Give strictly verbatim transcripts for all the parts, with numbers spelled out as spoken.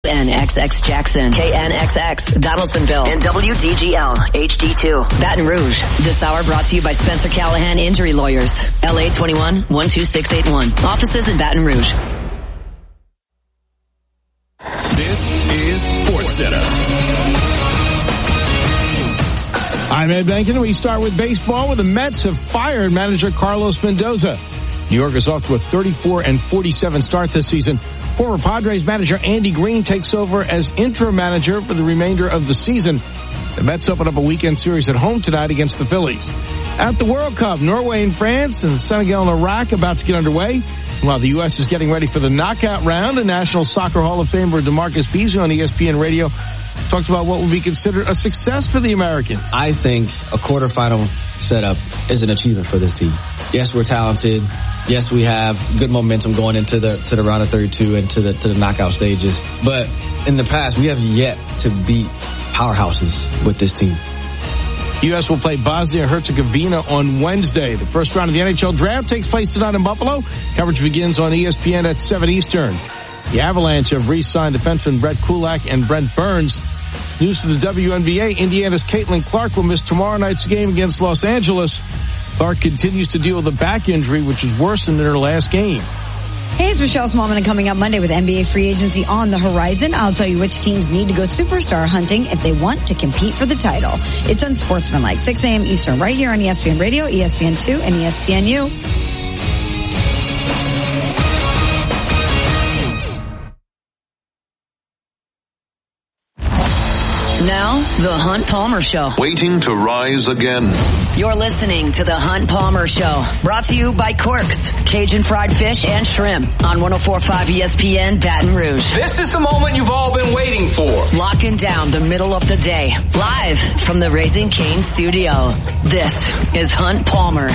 N X X Jackson, K N X X Donaldsonville, and W D G L H D two Baton Rouge. This hour brought to you by Spencer Callahan Injury Lawyers. L A twenty-one, one two six eight one. Offices in Baton Rouge. This is SportsCenter. I'm Ed Benkin. We start with baseball, where the Mets have fired manager Carlos Mendoza. New York is off to a thirty-four and forty-seven start this season. Former Padres manager Andy Green takes over as interim manager for the remainder of the season. The Mets open up a weekend series at home tonight against the Phillies. At the World Cup, Norway and France and Senegal and Iraq about to get underway. While the U S is getting ready for the knockout round, the National Soccer Hall of Famer DeMarcus Beasley on E S P N Radio talked about what will be considered a success for the American. I think a quarterfinal setup is an achievement for this team. Yes, we're talented. Yes, we have good momentum going into the to the round of thirty-two and to the to the knockout stages. But in the past, we have yet to beat powerhouses with this team. U S will play Bosnia-Herzegovina on Wednesday. The first round of the N H L draft takes place tonight in Buffalo. Coverage begins on E S P N at seven Eastern. The Avalanche have re-signed defenseman Brett Kulak and Brent Burns. News to the W N B A, Indiana's Caitlin Clark will miss tomorrow night's game against Los Angeles. Clark continues to deal with a back injury, which is worse than in her last game. Hey, it's Michelle Smallman, and coming up Monday with N B A free agency on the horizon, I'll tell you which teams need to go superstar hunting if they want to compete for the title. It's Unsportsmanlike, six a.m. Eastern, right here on E S P N Radio, E S P N two, and E S P N U. Now, The Hunt Palmer Show. Waiting to rise again. You're listening to The Hunt Palmer Show. Brought to you by Quirks, Cajun fried fish and shrimp on one oh four point five E S P N Baton Rouge. This is the moment you've all been waiting for. Locking down the middle of the day. Live from the Raising Cane studio. This is Hunt Palmer.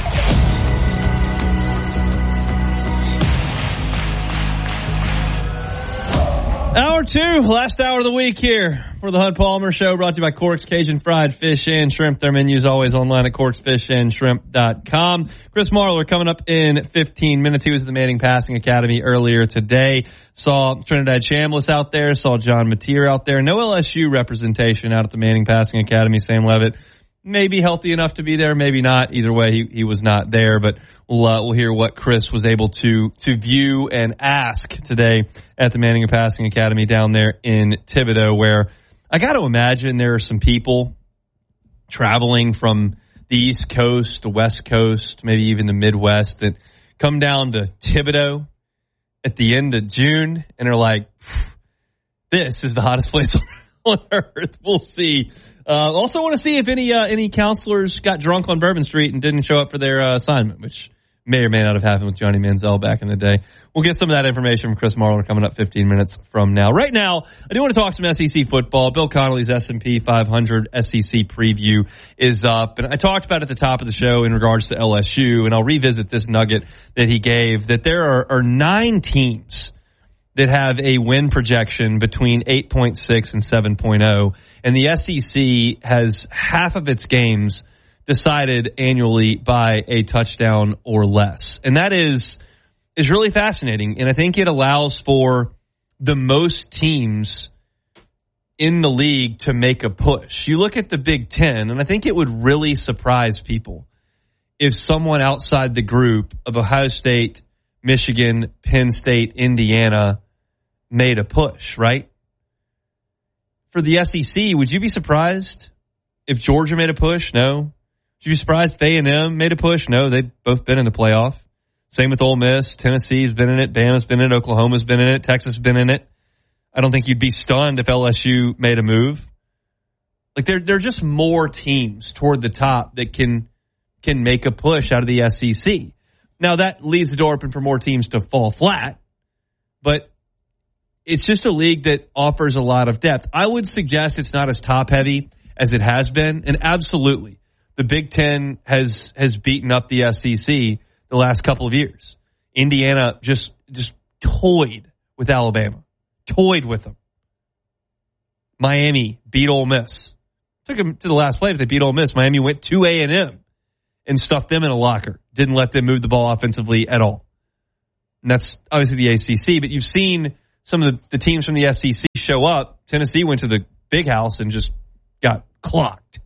Hour two, last hour of the week here for the Hunt Palmer Show, brought to you by Corks Cajun Fried Fish and Shrimp. Their menu is always online at corks fish and shrimp dot com. Chris Marler coming up in fifteen minutes. He was at the Manning Passing Academy earlier today. Saw Trinidad Chambliss out there, saw John Mateer out there. No L S U representation out at the Manning Passing Academy. Sam Levitt may be healthy enough to be there, maybe not. Either way, he, he was not there, but we'll, uh, we'll hear what Chris was able to, to view and ask today at the Manning Passing Academy down there in Thibodaux, where I got to imagine there are some people traveling from the East Coast, the West Coast, maybe even the Midwest, that come down to Thibodaux at the end of June and are like, this is the hottest place on earth. We'll see. Uh, also want to see if any uh, any counselors got drunk on Bourbon Street and didn't show up for their uh, assignment, which may or may not have happened with Johnny Manziel back in the day. We'll get some of that information from Chris Marler coming up fifteen minutes from now. Right now, I do want to talk some S E C football. Bill Connolly's S and P five hundred S E C preview is up, and I talked about at the top of the show in regards to L S U, and I'll revisit this nugget that he gave, that there are, are nine teams that have a win projection between eight point six and seven point oh, and the S E C has half of its games decided annually by a touchdown or less. And that is is really fascinating, and I think it allows for the most teams in the league to make a push. You look at the Big Ten, and I think it would really surprise people if someone outside the group of Ohio State, Michigan, Penn State, Indiana made a push, right? For the S E C, would you be surprised if Georgia made a push? No. Would you be surprised if A and M made a push? No, they've both been in the playoff. Same with Ole Miss. Tennessee's been in it. Bama's been in it. Oklahoma's been in it. Texas has been in it. I don't think you'd be stunned if L S U made a move. Like, there, there are just more teams toward the top that can can make a push out of the S E C. Now, that leaves the door open for more teams to fall flat, but it's just a league that offers a lot of depth. I would suggest it's not as top-heavy as it has been, and absolutely, the Big Ten has has beaten up the S E C the last couple of years. Indiana just just toyed with Alabama, toyed with them. Miami beat Ole Miss. Took them to the last play, but they beat Ole Miss. Miami went to A and M and stuffed them in a locker. Didn't let them move the ball offensively at all. And that's obviously the A C C, but you've seen some of the, the teams from the S E C show up, Tennessee went to the Big House and just got clocked.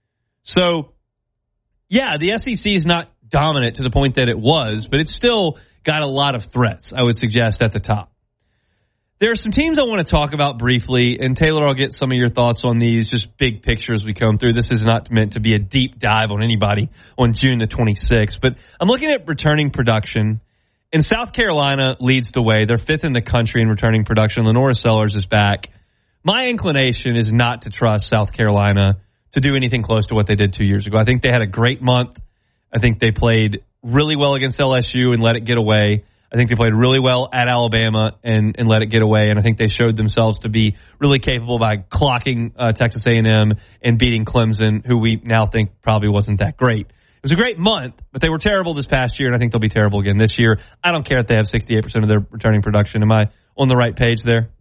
So, yeah, the S E C is not dominant to the point that it was, but it's still got a lot of threats, I would suggest, at the top. There are some teams I want to talk about briefly, and Taylor, I'll get some of your thoughts on these, just big picture as we come through. This is not meant to be a deep dive on anybody on June the twenty-sixth, but I'm looking at returning production, and South Carolina leads the way. They're fifth in the country in returning production. Lenora Sellers is back. My inclination is not to trust South Carolina to do anything close to what they did two years ago. I think they had a great month. I think they played really well against L S U and let it get away. I think they played really well at Alabama and, and let it get away. And I think they showed themselves to be really capable by clocking uh, Texas A and M and beating Clemson, who we now think probably wasn't that great. It was a great month, but they were terrible this past year, and I think they'll be terrible again this year. I don't care if they have sixty-eight percent of their returning production. Am I on the right page there?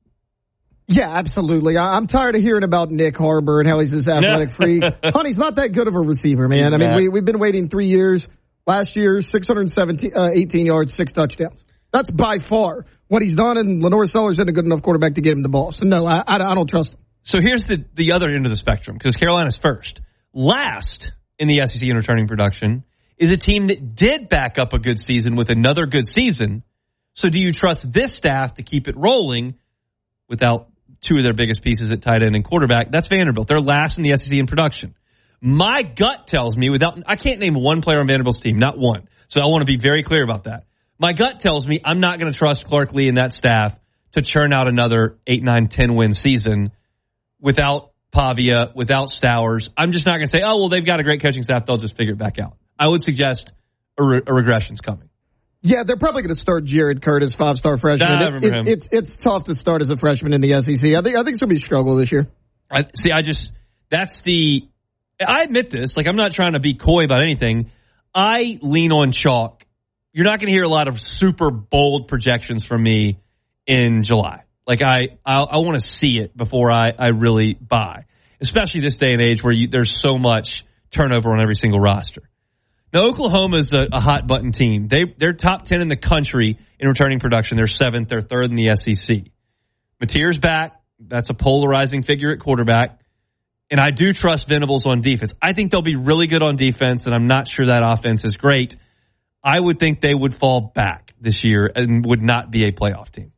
Yeah, absolutely. I, I'm tired of hearing about Nick Harbor and how he's this athletic freak. Honey's not that good of a receiver, man. I mean, we, we've been waiting three years. Last year, six hundred seventeen, uh, eighteen yards, six touchdowns. That's by far what he's done, and Lenore Sellers isn't a good enough quarterback to get him the ball. So, no, I, I, I don't trust him. So here's the, the other end of the spectrum, because Carolina's first. Last in the S E C in returning production is a team that did back up a good season with another good season. So do you trust this staff to keep it rolling without two of their biggest pieces at tight end and quarterback? That's Vanderbilt. They're last in the S E C in production. My gut tells me, without I can't name one player on Vanderbilt's team, not one. So I want to be very clear about that. My gut tells me I'm not going to trust Clark Lee and that staff to churn out another eight, nine, ten win season without Pavia, without Stowers. I'm just not going to say, oh, well, they've got a great coaching staff. They'll just figure it back out. I would suggest a, re- a regression's coming. Yeah, they're probably going to start Jared Curtis, five-star freshman. I It, remember it, him. It's it's tough to start as a freshman in the S E C. I think I think it's going to be a struggle this year. I, see, I just that's the. I admit this. Like, I'm not trying to be coy about anything. I lean on chalk. You're not going to hear a lot of super bold projections from me in July. Like, I I, I want to see it before I, I really buy, especially this day and age where you, there's so much turnover on every single roster. Now, Oklahoma is a, a hot button team. They they're top ten in the country in returning production. They're seventh. They're third in the S E C. Mateer's back. That's a polarizing figure at quarterback. And I do trust Venables on defense. I think they'll be really good on defense, and I'm not sure that offense is great. I would think they would fall back this year and would not be a playoff team,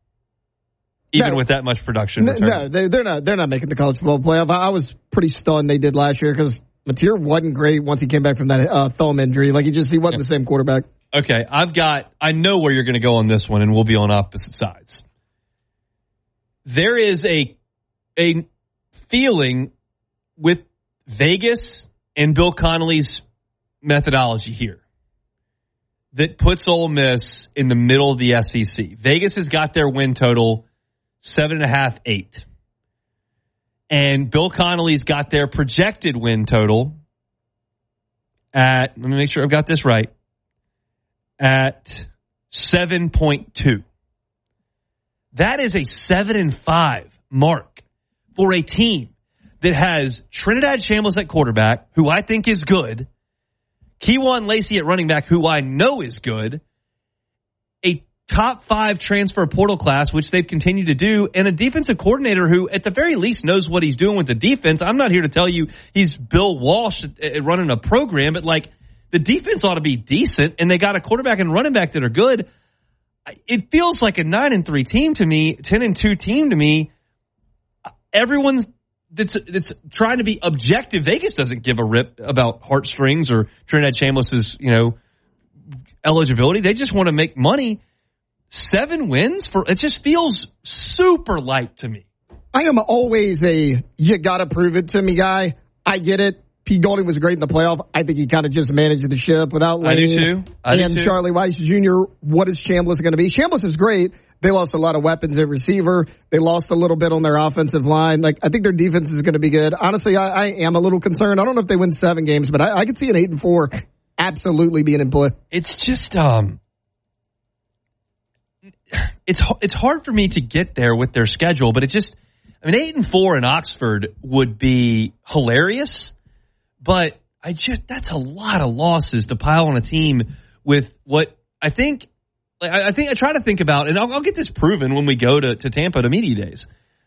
even no, with that much production. No, no they, they're not. They're not making the college football playoff. I, I was pretty stunned they did last year because Mateer wasn't great once he came back from that uh, thumb injury. Like he just he wasn't the same quarterback. Okay, I've got. I know where you're going to go on this one, and we'll be on opposite sides. There is a a feeling with Vegas and Bill Connolly's methodology here that puts Ole Miss in the middle of the S E C. Vegas has got their win total seven and a half, eight. And Bill Connolly's got their projected win total at, let me make sure I've got this right, at seven point two. That is a seven and five mark for a team that has Trinidad Chambliss at quarterback, who I think is good, Kejuan Lacey at running back, who I know is good, a top five transfer portal class, which they've continued to do, and a defensive coordinator who, at the very least, knows what he's doing with the defense. I'm not here to tell you he's Bill Walsh at, at running a program, but, like, the defense ought to be decent, and they got a quarterback and running back that are good. It feels like a nine and three team to me, ten and two team to me. Everyone's That's, that's trying to be objective. Vegas doesn't give a rip about heartstrings or Trinidad Chambliss's, you know, eligibility. They just want to make money. Seven wins for it just feels super light to me. I am always a you gotta prove it to me guy. I get it. Pete Golding was great in the playoff. I think he kind of just managed the ship without Lane I do too. I and do too. Charlie Weiss Junior What is Chambliss going to be? Chambliss is great. They lost a lot of weapons at receiver. They lost a little bit on their offensive line. Like, I think their defense is going to be good. Honestly, I, I am a little concerned. I don't know if they win seven games, but I, I could see an eight and four absolutely being in play. It's just, um, it's it's hard for me to get there with their schedule, but it just, I mean, eight and four in Oxford would be hilarious, but I just, that's a lot of losses to pile on a team with what I think like, I, I think I try to think about, and I'll, I'll get this proven when we go to, to Tampa to media days.